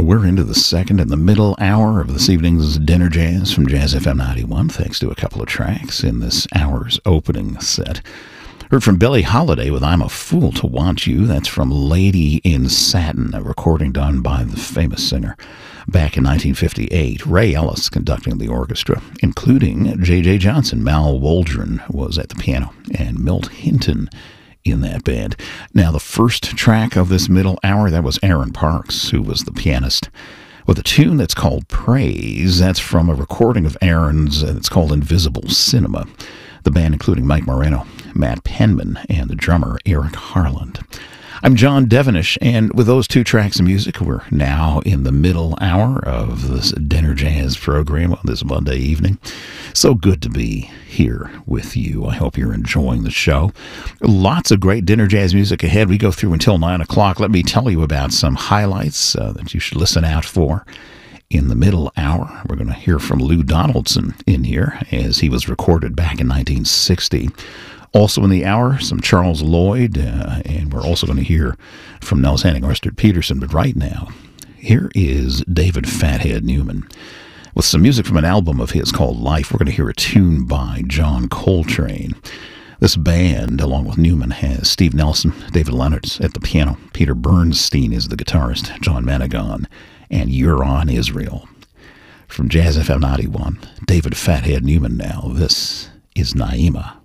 we're into the second and the middle hour of this evening's Dinner Jazz from Jazz FM 91, thanks to a couple of tracks in this hour's opening set. Heard from Billie Holiday with I'm a Fool to Want You. That's from Lady in Satin, a recording done by the famous singer back in 1958. Ray Ellis conducting the orchestra, including J.J. Johnson. Mal Waldron was at the piano, and Milt Hinton in that band. Now, the first track of this middle hour, that was Aaron Parks, who was the pianist, with a tune that's called Praise. That's from a recording of Aaron's, it's called Invisible Cinema. The band including Mike Moreno, Matt Penman, and the drummer Eric Harland. I'm John Devenish, and with those two tracks of music, we're now in the middle hour of this Dinner Jazz program on this Monday evening. So good to be here with you. I hope you're enjoying the show. Lots of great Dinner Jazz music ahead. We go through until 9 o'clock. Let me tell you about some highlights that you should listen out for. In the middle hour, we're going to hear from Lou Donaldson in here, as he was recorded back in 1960. Also in the hour, some Charles Lloyd, and we're also going to hear from Nels Henning, Ørsted Peterson. But right now, here is David Fathead Newman with some music from an album of his called Life. We're going to hear a tune by John Coltrane. This band, along with Newman, has Steve Nelson, David Leonard at the piano, Peter Bernstein is the guitarist, John Managon, and You're on Israel. From Jazz FM 91, David Fathead Newman now. This is Naima.